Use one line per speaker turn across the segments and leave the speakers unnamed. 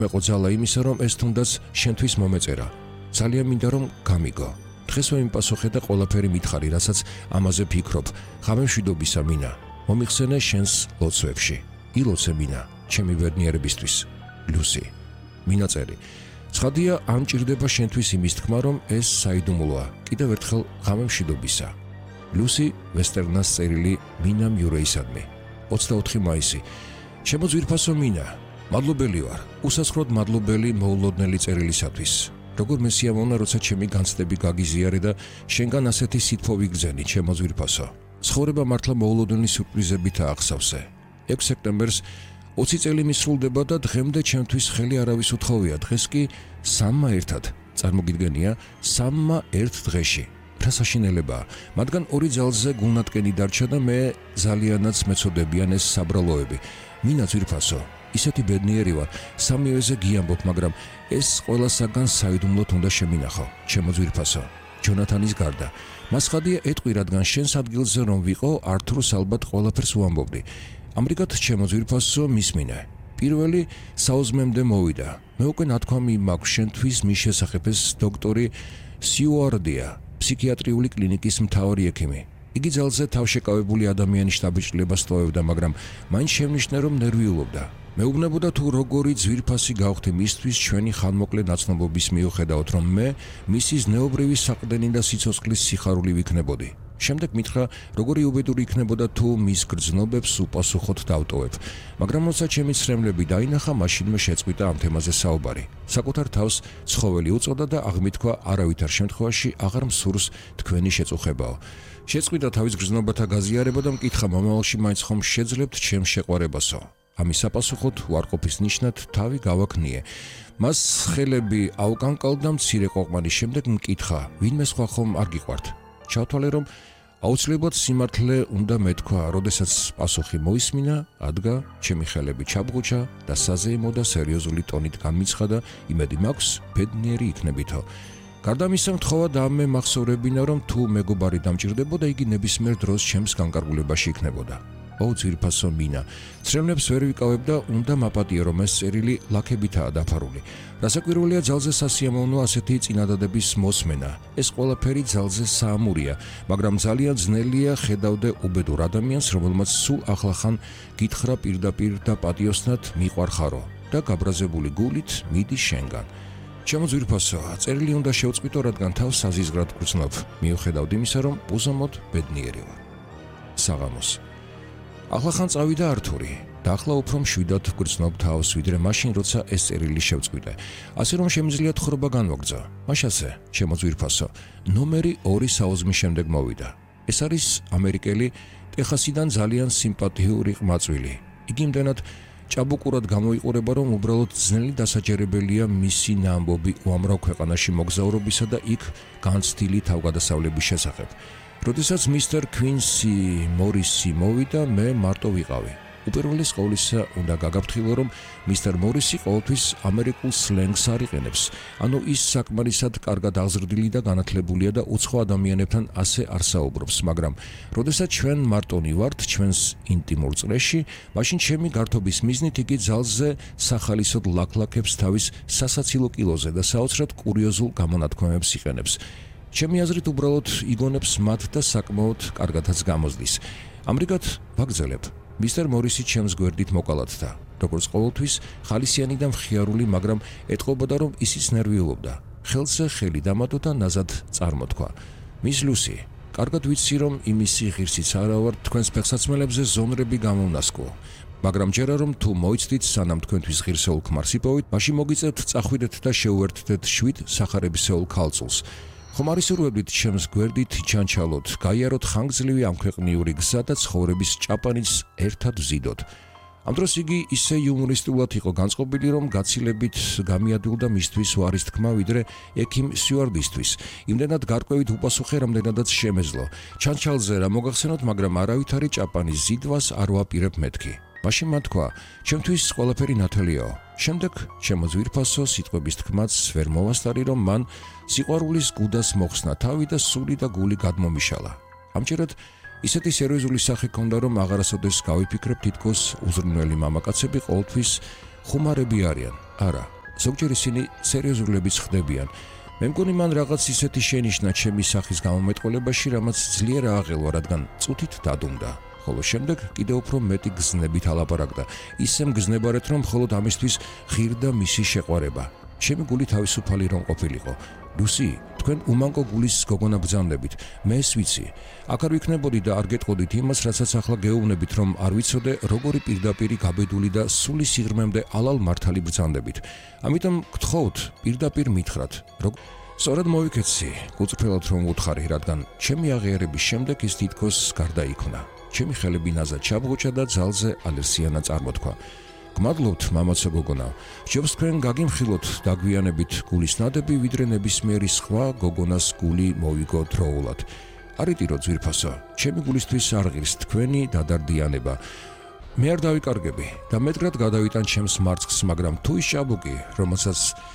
მეყო ძალა იმისა, რომ ეს თუნდაც შენთვის მომეწერა. ძალიან მინდა რომ გამიგო. დღესვე იმპასუხე და ყველაფერი მითხარი, რასაც ამაზე ფიქრობ. ღამე მშვიდობისა მინა. მომიხსენე შენს ლოცვებში. ილოცე მინა, ჩემი ბედნიერებისთვის. ლუსი. მინაწერი. ცხადია, არ მჭირდება შენთვის იმის თქმა, რომ ეს საიდუმლოა. კიდევ ერთხელ ღამე მშვიდობისა. ლუსი ვესტერნას წერილი მინა მიურეისადმი. 24 მაისი. შემოძვირფასო მინა. მადლობელი ვარ. უსასხლოდ მადლობელი მოულოდნელი წერილისათვის. როგორ მესიამოვნა, როცა ჩემი განცდები გაგიზიარე და შენგან ასეთი სითბო ვიგრძენი, შემოძვირფასო. ცხოვრება მართლა მოულოდნელი სიურპრიზებით აღსავსე. 6 სექტემბერს 20 წელი მისრულდება და დღემდე ჩემთვის ხელი არავის უთხოვია. დღეს კი 3-მა ერთად. წარმოგიდგენია, 3-მა ერთ დღეში. რა საშინელებაა. მათგან 2 ძალზე გულნატკენი დარჩა და მე ძალიანაც მეწოდებიან ეს საბრალოები. მინა ძვირფასო. ისეთი ბედნიერი ვარ, 3-ზე გიამბობ, მაგრამ ეს ყველასაგან საიდუმლოდ უნდა შემინახო. ჩემო ძვირფასო. ჯონათანის გარდა. მას ხადია ეტყვი, რადგან შენს ადგილზე რომ ვიყო, ართურს ალბათ ყველაფერს უამბობდი. ამრიგად ჩემო ძვირფასო მისმინე. პირველი საუზმემდე მოვიდა. მე უკვე ნათქვამი მაქვს შენთვის მის შესახებ, ეს დოქტორი სიუარდია, ფსიქიატრიული კლინიკის მთავარი ექიმი. იგი ძალზე თავშეკავებული ადამიანის შთაბეჭდილებას ტოვებდა, მაგრამ მაინც შემნიშნე, რომ ნერვიულობდა. მეუბნებოდა თუ როგორი ძვირფასი გავხდი მისთვის ჩვენი ხანმოკლე ნაცნობობის მიუხედავად, რომ მე მისი ზნეობრივი საყრდენი და სიცოცხლის სიხარული ვიქნებოდი. შემდეგ მითხრა, როგორი უბედური იქნებოდა თუ მის გრძნობებს უპასუხოდ დავტოვებ. მაგრამ როცა ჩემი ცრემლები დაინახა, მაშინვე შეწყვიტა ამ თემაზე საუბარი. საკუთარ თავს ცხოველი უწოდა და აღმითქვა, არავითარ შემთხვევაში აღარ მსურს თქვენი შეწუხებაო. შეწყვიტა თავის გრძნობათა გაზიარება და მკითხა, მომავალში მაინც ხომ შეძლებთ ჩემს შეყვარებასო. ამის საპასუხოდ უარყოფის ნიშნად თავი გავაკნიე. მას ხელები აუკანკალდა მცირე ყოფნის შემდეგ მკითხა, ვინმე სხვა ხომ არ გიყვართ. ჩავთვალე, რომ აუცილებლად სიმართლე უნდა მეთქვა, როდესაც პასუხი მოისმინა, ადგა, ჩემი ხელები ჩაბღუჩა და საზეიმო და სერიოზული ტონით განმიცხადა, იმედი მაქვს, ბედნიერი იქნებითო. გარდა ამისა, მთხოვა დამე მახსოვრებინა, რომ თუ მეგობარი დამჭირდებოდა, იგი ნებისმიერ დროს ჩემს განკარგულებაში იქნებოდა. ძვირფასო მინა. ცრემლებს ვერ ვიკავებ და უნდა მაპატიო, რომ ეს წერილი ლაქებითაა დაფარული. რასაკვირველია, ძალზე სასიამოვნო ასეთი წინადადების მოსმენა. ეს ყველაფერი ძალზე საამურია, მაგრამ ძალიან ძნელია ხედავდე უბედურ ადამიანს, რომელმაც სულ ახლახან გითხრა პირდაპირ და პატიოსნად მიყვარხარო და გაბრაზებული გულით მიდი შენგან. ჩემო ძვირფასო, წერილი უნდა შევწყვიტო, რადგან თავს საზიზღრად გრძნობ, მიუხედავად იმისა, რომ უზომოდ ბედნიერი ვარ. საღამოს. ახლახან წავიდა ართური და ახლა უფრო მშვიდად ვგრძნობ თავს, ვიდრე მაშინ, როცა ეს წერილი შევწყვიტე. ასე რომ შემიძლია თხრობა განვაგრძო. მაშასე, ჩემო ძვირფასო, ნომერი 2 საუზმის შემდეგ მოვიდა. ეს არის ამერიკელი, ტეხასიდან ძალიან სიმპათიური ყმაწვილი. იგი იმდენად ჭაბუკურად გამოიყურება, რომ უბრალოდ ძნელი დასაჯერებელია მისი ნაამბობი უამრავ ქვეყანაში მოგზაურობისა და იქ განცდილი თავგადასავლების შესახებ. როდესაც მისტერ ქვინსი მორისი მოვიდა, მე მარტო ვიყავი. უპირველეს ყოვლისა უნდა გაგაფრთხილო, რომ მისტერ მორისი ყოველთვის ამერიკულ სლენგს არ იყენებს. ანუ ის საკმარისად კარგად აღზრდილი და განათლებულია და უცხო ადამიანებთან ასე არ საუბრობს, მაგრამ როდესაც ჩვენ მარტონი ვართ ჩვენს ინტიმურ წრეში, მაშინ ჩემი გართობის მიზნით იგი ძალზე სახალისოდ ლაქლაქებს თავის სასაცილო კილოზე და საოცრად კურიოზულ გამონათქვამებს იყენებს. ჩემი აზრით უბრალოდ იგონებს მათ და საკმაოდ კარგადაც გამოზდის. ამრიგად ვაგრძელებ. მისტერ მორისი ჩემს გვერდით მოკალათდა. როგორც ყოველთვის, ხალისიანი და მხიარული, მაგრამ ეტყობოდა, რომ ისიც ნერვიულობდა. ხელზე ხელი დამატო და ნაზად წარმოთქვა. მის ლუსი, კარგად ვიცი, რომ იმისი ღირსიც არა ვარ თქვენს ფეხსაცმელებზე ზონრები გამოვნასკო. მაგრამ ჯერა რომ თუ მოიცდით, სანამ თქვენთვის ღირსეულ ქმარს იპოვით, მაშინ მოგიწევთ წახვიდეთ და შეუერთდეთ 7 სახარებისეულ ქალწულს. ხომარისურვებით ჩემს გვერდით ჩანჩალოთ, გაიაროთ ხანგრძლივი ამქვეყნიური გზა და ცხოვრების ჭაპანიც ერთად ვზიდოთ. ამ დროს იგი ისე იუმორისტულად იყო განწყობილი, რომ გაცილებით გამიადვილდა მისთვის უარის თქმა, ვიდრე ექიმ სიუარდისთვის. იმდენად გარკვევით უპასუხე, რამდენადაც შემეძლო. ჩანჩალზე რა მოგახსენოთ, მაგრამ არავითარი ჭაპანის ზიდვას არ ვაპირებ მეთქი. მაშინ მათ თქვა, ჩემთვის ყველაფერი ნათელიაო. შემდეგ ჩემო ძვირფასო სიტყვების თქმაც ვერ მოვასწარი, რომ მან სიყვარულის გუდას მოხსნა თავი და სული და გული გადმომიშალა. ამჯერად ისეთი სერიოზული სახე ჰქონდა, რომ აღარასოდეს გავიფიქრებ, თითქოს უზრუნველი მამაკაცები ყოველთვის ხუმარები არიან. არა, ზოგჯერ ისინი სერიოზულებიც ხდებიან. მე მგონი მან რაღაც ისეთი შენიშნა ჩემი სახის გამომეტყველებაში, რამაც ძლიერ ააღელვა, რადგან წუთით დადუმდა. ხოლო შემდეგ კიდევ უფრო მეტი გზნებით ალაპარაკდა. ისე მგზნებარეთ, რომ მხოლოდ ამისთვის ღირდა მისი შეყვარება. ჩემი გული თავისუფალი რომ ყოფილიყო. ლუსი, თქვენ უმანკო გულის გოგონა ბრძანდებით. მე ეს ვიცი. აქ არ ვიქნებოდი და არ გეტყოდით იმას, რასაც ახლა გეუბნებით, რომ არ ვიცოდე, როგორი პირდაპირი გაბედული და სული სიღრმემდე ალალ მართალი ბრძანდებით. ამიტომ გთხოვთ, პირდაპირ მითხრათ. სწორად მოვიქეცი, გულწრფელად რომ უთხარი, რადგან ჩემი აღიარების შემდეგ ის თითქოს გარდაიქმნა. ჩემი ხელები ნაზად ჩაბღუჭა და ძალზე ალერსიანა წარმოთქვა. გმადლობთ, მამაცა გოგონა. ჯობს თქვენ გაგიმხილოთ დაგვიანებით გულის ნადები, ვიდრე ნებისმიერი სხვა გოგონას გული მოვიგო დროულად. არიტირო ძვირფასო, ჩემი გულისთვის არ ღირს თქვენი დადარდიანება. მე არ დავიკარგები და მეტად გადავიტან ჩემს მარცხს, მაგრამ თუ ის ჭაბუკი, რომელსაც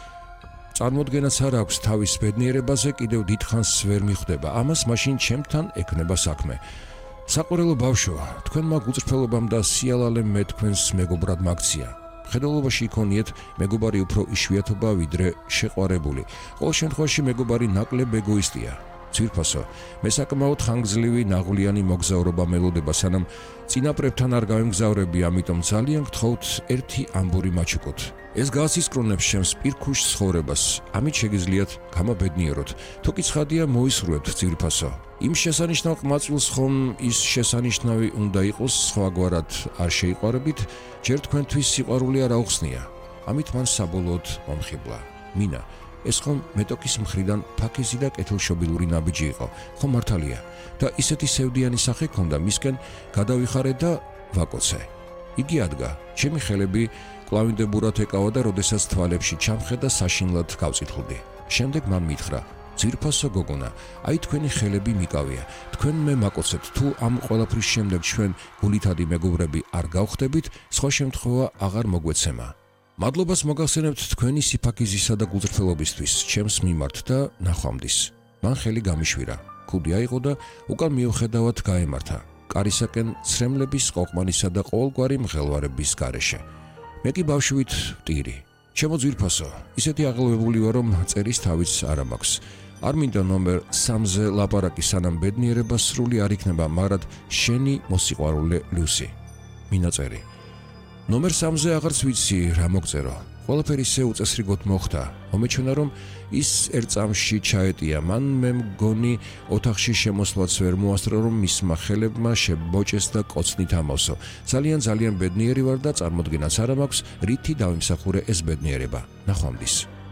წარმოდგენაც არ აქვს თავის ბედნიერებაზე, კიდევ დიდხანს ვერ მიხვდება. ამას მაშინ ჩემთან ექნება საქმე. საყურელო ბავშვო, თქვენმა გულწრფელობამ და სიალალემ მე თქვენს მეგობრად მაგცია. ხედელობაში იქონიეთ მეგობარი უფრო იშვიათობა ვიდრე შეყვარებული. ყოველ შემთხვევაში მეგობარი ნაკლებ ეგოისტია. ძვირფასო, მე საკმაოდ ხანგრძლივი ნაღვლიანი მოგზაურობა მელოდება, სანამ წინაპრებთან არ გავემგზავრები, ამიტომ ძალიან გთხოვთ ერთი ამბური მაჩუკოთ. ეს გაასისკრონებს ჩემს პირქუშ ცხოვრებას. ამით შეგიძლიათ გამაბედნიეროთ. თუ კი ცხადია, მოისურვებთ ძვირფასო. იმ შესანიშნავ ყმაწვილს ხომ ის შესანიშნავი უნდა იყოს, სხვაგვარად არ შეიყვარებით, ჯერ თქვენთვის სიყვარული არ აუხსნია. ამით მან საბოლოოდ მომხიბლა. მინა, ეს ხომ მეტოქის მხრიდან ფაქიზი და კეთილშობილური ნაბიჯი იყო, ხომ მართალია? და ისეთი სევდიანი სახე ჰქონდა, მისკენ გადავიხარე და ვაკოცე. იგი ადგა, ჩემი ხელები კლავინდებურად ეკავა და როდესაც თვალებში ჩამხედა, საშინლად გავწითლდი. შემდეგ მან მითხრა: ძვირფასო გოგონა, აი თქვენი ხელები მიკავია. თქვენ მე მაკოცებთ, თუ ამ ყველაფრის შემდეგ ჩვენ გულითადი მეგობრები არ გავხდებით, სხვა შემთხვევა აღარ მოგვეცემა. მადლობას მოგახსენებთ თქვენი სიფაქიზისა და გულწრფელობისთვის ჩემს მიმართ და ნახვამდის. მან ხელი გამიშვირა. ქუდი აიღო და უკან მიუხედავად გაემართა. კარისაკენ ცრემლების, ყოყმანისა და ყოველგვარი მღელვარების გარეშე. მე კი ბავშვით ვტირი. ჩემო ძვირფასო, ისეთი აღელვებული ვარ, რომ წერის თავიც არ მაქვს. არ მინდა ნომერ 3-ზე ლაპარაკი, სანამ ბედნიერება სრული არ იქნება, მაგრამ შენი მოსიყვარულე ლუსი. მინაწერი. ნომერ 3-ზე აღარც ვიცი რა მოგწერო. ყველაფერი ისე უწესრიგოდ მოხდა. მომეჩვენა, რომ ის ერწამში ჩაეტია. მან მე მგონი ოთახში შემოსვლაც ვერ მოასწრო, რომ მისმა ხელებმა შემოჭეს და კოცნით ამავსო. ძალიან ბედნიერი ვარ და წარმოდგენაც არ მაქვს, რითი დავიმსახურე ეს ბედნიერება. ნახვამდის.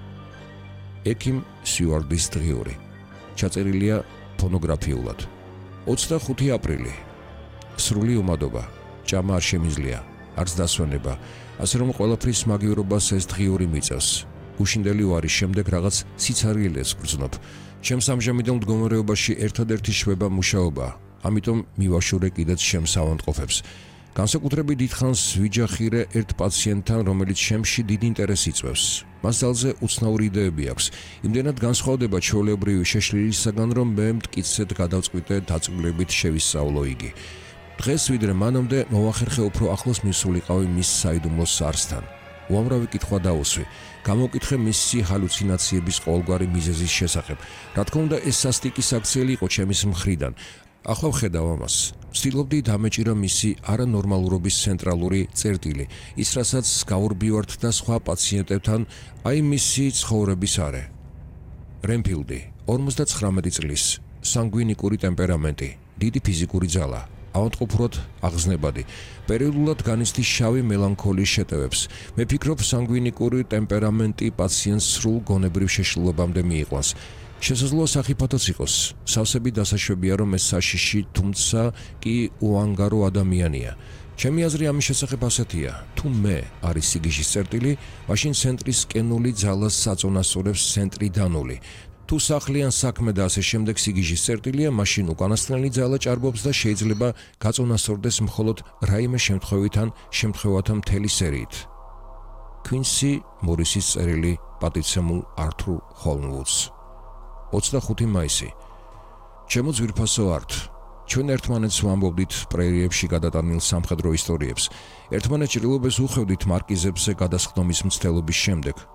ექიმ სიუარდის დღიური. ჩაწერილია ფონოგრაფიულად. 25 აპრილი. სრული უმადობა. ჭამა არ შემიძლია. არც დასვენება, ასე რომ ყველაფრის მაგივრობას ეს დღიური მიწევს. გუშინდელი ვარის შემდეგ რაღაც სიცარიელეს გრძნობ. ჩემს ამჟამინდელ მდგომარეობაში ერთადერთი შვება მუშაობა, ამიტომ მივაშურე კიდეც ჩემს ავადმყოფებს. განსაკუთრებით დიდხანს ვიჯახირე ერთ პაციენტთან, რომელიც ჩემში დიდ ინტერესს იწვევს. მას ძალზე უცნაური იდეები აქვს. იმდენად განსხვავდება ჩვეულებრივი შეშლილისაგან, რომ მე მტკიცედ გადავწყვიტე დაწვრილებით შევისწავლო იგი. დღეს ვიდრე მანამდე მოვახერხე უფრო ახლოს მისულიყავი მის საიდუმლოს არსთან. უამრავი კითხვა დაუსვი. გამოვკითხე მისი ჰალუცინაციების ყოველგვარი მიზეზის შესახებ. რა თქმა უნდა, ეს სასტიკის აქციელი იყო ჩემის მხრიდან. ახლა ვხედავ ამას. ვცდილობდი დამეჭირა მისი არანორმალურობის ცენტრალური წერტილი, ის რასაც გავურბივართ და სხვა პაციენტებთან, აი მისი ცხოვრების არე. რენფილდი, 59 წლის, სანგვინიკური ტემპერამენტი, დიდი ფიზიკური ძალა. ავადმყოფურად აღზნებადი. პერიოდულად განიცდის შავი მელანქოლიის შეტევებს. მე ფიქრობ, სანგვინიკური ტემპერამენტი პაციენტს სრულ გონებრივ შეშლილობამდე მიიყვანს. შესაძლოა სახიფათოც იყოს. სავსები დასაშვებია, რომ ეს საშიში, თუმცა კი უანგარო ადამიანია. ჩემი აზრი ამის შესახებ ასეთია: თუ მე არის სიგიჟის წერტილი, მაშინ ცენტრის კენული ძალას საწონასწორებს ცენტრიდანული. თუ სახლიან საქმე და ასე შემდეგ სიგიჟის წერტილია, მაშინ უკანასკნელი ძალა ჭარბობს და შეიძლება გაწონასწორდეს მხოლოდ რაიმე შემთხვევათა მთელი სერიით. Quincy Morris-ის წერილი პატიცემულ Arthur Holmwood-ს. 25 მაისი. ჩემო ძვირფასო არტ, ჩვენ ერთმანეთს ვამბობდით პრერიებში გადატანილ სამხედრო ისტორიებს. ერთმანეთს ჭრილობას უხევდით მარკიზებზე გადასხდომის მცდელობის შემდეგ.